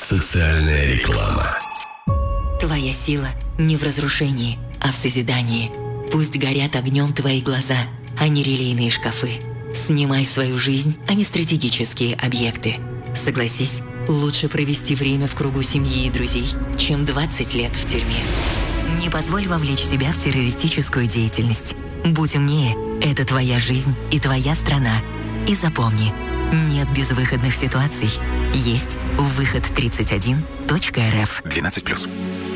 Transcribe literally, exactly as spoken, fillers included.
Социальная реклама. Твоя сила не в разрушении, а в созидании. Пусть горят огнем твои глаза, а не релейные шкафы. Снимай свою жизнь, а не стратегические объекты. Согласись, лучше провести время в кругу семьи и друзей, чем двадцать лет в тюрьме. Не позволь вовлечь себя в террористическую деятельность. Будь умнее, это твоя жизнь и твоя страна. И запомни, нет безвыходных ситуаций. Есть выход тридцать один точка эр эф. двенадцать плюс.